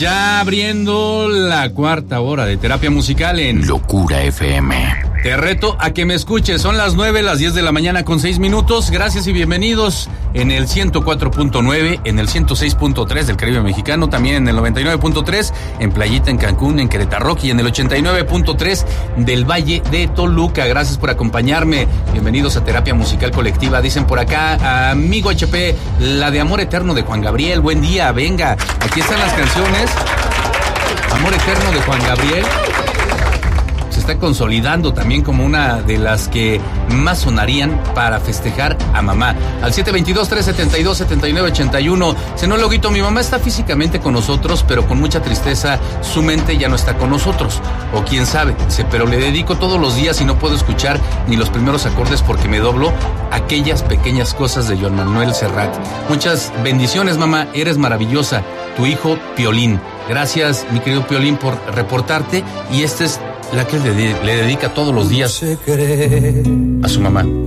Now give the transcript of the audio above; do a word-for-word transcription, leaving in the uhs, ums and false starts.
ya abriendo la cuarta hora de terapia musical en Locura F M. Te reto a que me escuches. Son las nueve, las diez de la mañana con seis minutos. Gracias y bienvenidos en el ciento cuatro punto nueve, en el ciento seis punto tres del Caribe Mexicano, también en el noventa y nueve punto tres en Playita, en Cancún, en Querétaro y en el ochenta y nueve punto tres del Valle de Toluca. Gracias por acompañarme. Bienvenidos a Terapia Musical Colectiva. Dicen por acá, amigo H P, la de Amor Eterno de Juan Gabriel. Buen día, venga. Aquí están las canciones. Amor Eterno de Juan Gabriel se está consolidando también como una de las que más sonarían para festejar a mamá. Al siete dos dos, tres siete dos, siete nueve ocho uno. Cenóloguito, mi mamá está físicamente con nosotros, pero con mucha tristeza su mente ya no está con nosotros. O quién sabe, dice, pero le dedico todos los días y no puedo escuchar ni los primeros acordes porque me doblo aquellas pequeñas cosas de Joan Manuel Serrat. Muchas bendiciones, mamá, eres maravillosa. Tu hijo, Piolín. Gracias, mi querido Piolín, por reportarte. Y esta es la que le, le dedica todos los días a su mamá.